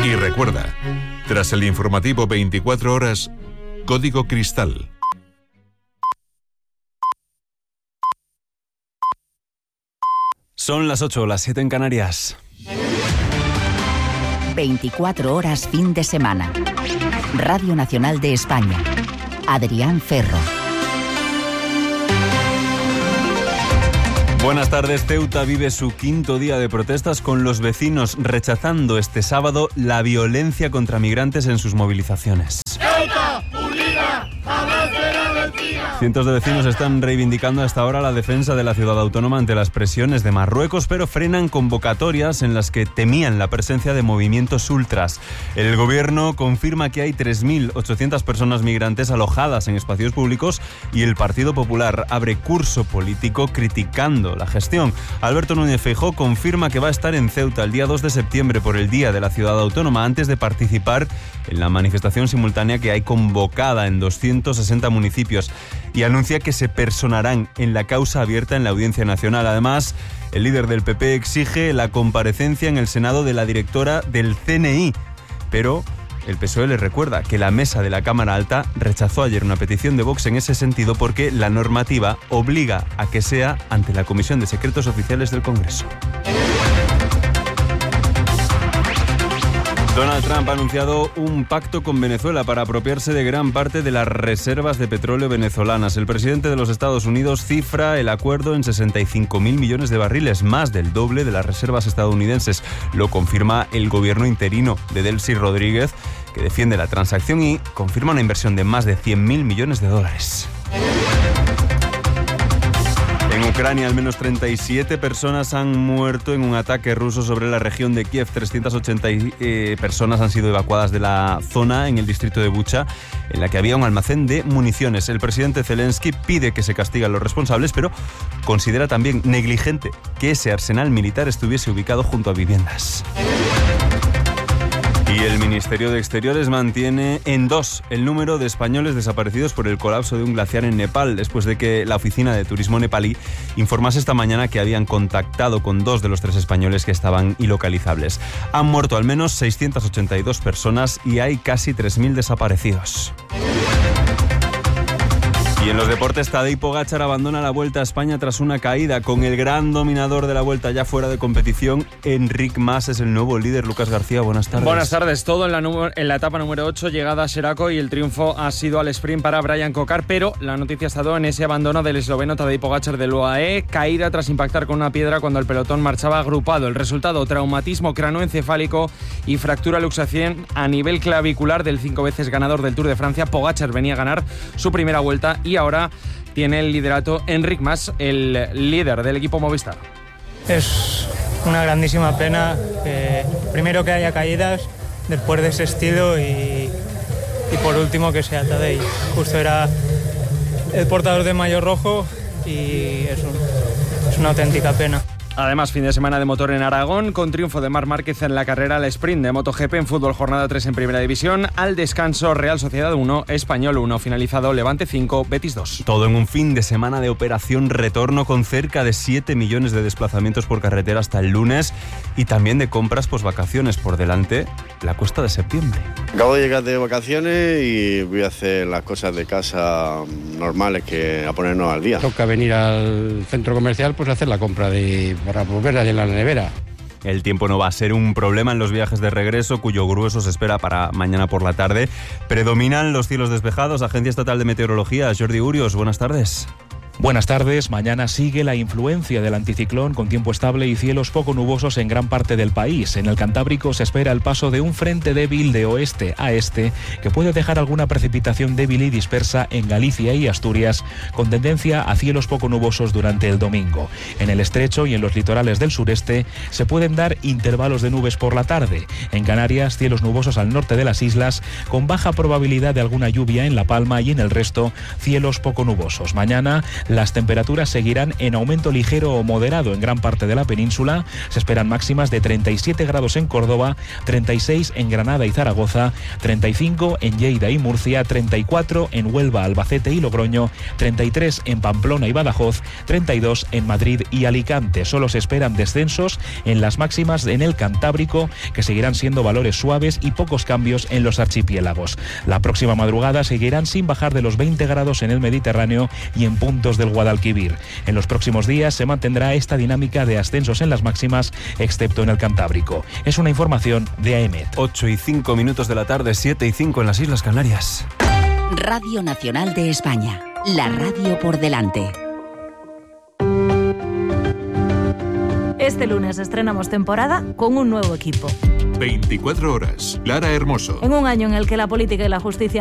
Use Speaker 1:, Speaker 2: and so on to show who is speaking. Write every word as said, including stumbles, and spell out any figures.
Speaker 1: Y recuerda, tras el informativo veinticuatro horas, Código Cristal.
Speaker 2: Son las ocho, las siete en Canarias.
Speaker 3: veinticuatro horas fin de semana. Radio Nacional de España. Adrián Ferro.
Speaker 2: Buenas tardes. Ceuta vive su quinto día de protestas con los vecinos rechazando este sábado la violencia contra migrantes en sus movilizaciones.
Speaker 4: ¡Ceuta, unida, jamás será vencida!
Speaker 2: Cientos de vecinos están reivindicando hasta ahora la defensa de la ciudad autónoma ante las presiones de Marruecos, pero frenan convocatorias en las que temían la presencia de movimientos ultras. El gobierno confirma que hay tres mil ochocientas personas migrantes alojadas en espacios públicos y el Partido Popular abre curso político criticando la gestión. Alberto Núñez Feijóo confirma que va a estar en Ceuta el día dos de septiembre por el Día de la Ciudad Autónoma antes de participar en la manifestación simultánea que hay convocada en doscientos sesenta municipios y anuncia que se personarán en la causa abierta en la Audiencia Nacional. Además, el líder del P P exige la comparecencia en el Senado de la directora del C N I, pero el P S O E le recuerda que la mesa de la Cámara Alta rechazó ayer una petición de Vox en ese sentido porque la normativa obliga a que sea ante la Comisión de Secretos Oficiales del Congreso. Donald Trump ha anunciado un pacto con Venezuela para apropiarse de gran parte de las reservas de petróleo venezolanas. El presidente de los Estados Unidos cifra el acuerdo en sesenta y cinco mil millones de barriles, más del doble de las reservas estadounidenses. Lo confirma el gobierno interino de Delcy Rodríguez, que defiende la transacción y confirma una inversión de más de cien mil millones de dólares. En Ucrania, al menos treinta y siete personas han muerto en un ataque ruso sobre la región de Kiev. trescientas ochenta eh, personas han sido evacuadas de la zona en el distrito de Bucha, en la que había un almacén de municiones. El presidente Zelensky pide que se castiguen a los responsables, pero considera también negligente que ese arsenal militar estuviese ubicado junto a viviendas. Y el Ministerio de Exteriores mantiene en dos el número de españoles desaparecidos por el colapso de un glaciar en Nepal, después de que la Oficina de Turismo nepalí informase esta mañana que habían contactado con dos de los tres españoles que estaban ilocalizables. Han muerto al menos seiscientas ochenta y dos personas y hay casi tres mil desaparecidos. Y en los deportes, Tadej Pogačar abandona la Vuelta a España tras una caída. Con el gran dominador de la Vuelta ya fuera de competición, Enric Mas es el nuevo líder. Lucas García, buenas tardes.
Speaker 5: Buenas tardes. Todo en la, en la etapa número ocho, llegada a Xeraco, y el triunfo ha sido al sprint para Brian Kocar, pero la noticia ha estado en ese abandono del esloveno Tadej Pogačar del U A E, caída tras impactar con una piedra cuando el pelotón marchaba agrupado. El resultado, traumatismo cranoencefálico y fractura luxación a nivel clavicular del cinco veces ganador del Tour de Francia. Pogačar venía a ganar su primera vuelta y ahora tiene el liderato Enric Mas, el líder del equipo Movistar.
Speaker 6: Es una grandísima pena, eh, primero que haya caídas después de ese estilo y, y por último que sea Tadej. Justo era el portador de maillot rojo y es, un, es una auténtica pena.
Speaker 5: Además, fin de semana de motor en Aragón, con triunfo de Marc Márquez en la carrera al sprint de MotoGP. En fútbol, jornada tres en Primera División. Al descanso, Real Sociedad uno, Español uno. Finalizado, Levante cinco, Betis dos.
Speaker 2: Todo en un fin de semana de operación retorno con cerca de siete millones de desplazamientos por carretera hasta el lunes y también de compras posvacaciones. Por delante, la cuesta de septiembre.
Speaker 7: Acabo de llegar de vacaciones y voy a hacer las cosas de casa normales, que a ponernos al día.
Speaker 8: Toca venir al centro comercial, pues hacer la compra de... para volver a llenar la nevera.
Speaker 2: El tiempo no va a ser un problema en los viajes de regreso, cuyo grueso se espera para mañana por la tarde. Predominan los cielos despejados. Agencia Estatal de Meteorología, Jordi Urios, buenas tardes.
Speaker 9: Buenas tardes. Mañana sigue la influencia del anticiclón con tiempo estable y cielos poco nubosos en gran parte del país. En el Cantábrico se espera el paso de un frente débil de oeste a este que puede dejar alguna precipitación débil y dispersa en Galicia y Asturias, con tendencia a cielos poco nubosos durante el domingo. En el estrecho y en los litorales del sureste se pueden dar intervalos de nubes por la tarde. En Canarias, cielos nubosos al norte de las islas, con baja probabilidad de alguna lluvia en La Palma, y en el resto, cielos poco nubosos. Mañana Las temperaturas seguirán en aumento ligero o moderado en gran parte de la península. Se esperan máximas de treinta y siete grados en Córdoba, treinta y seis en Granada y Zaragoza, treinta y cinco en Lleida y Murcia, treinta y cuatro en Huelva, Albacete y Logroño, treinta y tres en Pamplona y Badajoz, treinta y dos en Madrid y Alicante. Solo se esperan descensos en las máximas en el Cantábrico, que seguirán siendo valores suaves y pocos cambios en los archipiélagos. La próxima madrugada seguirán sin bajar de los veinte grados en el Mediterráneo y en puntos del Guadalquivir. En los próximos días se mantendrá esta dinámica de ascensos en las máximas, excepto en el Cantábrico. Es una información de A E M E T.
Speaker 2: ocho y cinco minutos de la tarde, siete y cinco en las Islas Canarias.
Speaker 3: Radio Nacional de España, la radio por delante.
Speaker 10: Este lunes estrenamos temporada con un nuevo equipo.
Speaker 1: veinticuatro horas. Lara Hermoso.
Speaker 10: En un año en el que la política y la justicia